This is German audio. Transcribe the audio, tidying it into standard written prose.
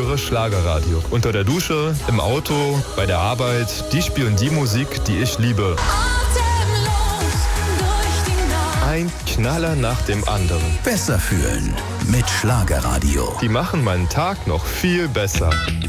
höre Schlagerradio. Unter der Dusche, im Auto, bei der Arbeit. Die spielen die Musik, die ich liebe. Ein Knaller nach dem anderen. Besser fühlen mit Schlagerradio. Die machen meinen Tag noch viel besser.